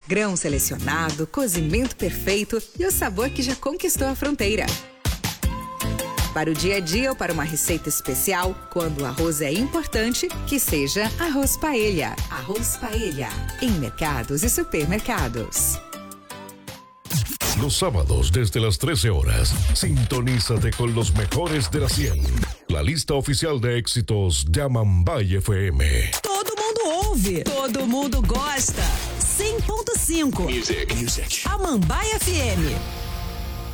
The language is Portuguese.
Grão selecionado, cozimento perfeito e o sabor que já conquistou a fronteira. Para o dia a dia ou para uma receita especial, quando o arroz é importante, que seja Arroz Paella. Arroz Paella, em mercados e supermercados. Los sábados desde las 13 horas, sintonízate con los mejores de la 100. La lista oficial de éxitos de Amambay FM. Todo mundo ouve, todo mundo gosta. 100.5 Music. Amambay FM.